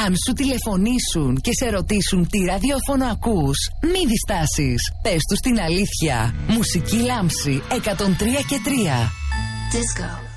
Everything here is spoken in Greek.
Αν σου τηλεφωνήσουν και σε ρωτήσουν τι ραδιόφωνο ακούς, μη διστάσεις. Πες τους την αλήθεια. Μουσική Λάμψη 103 και 3. Disco.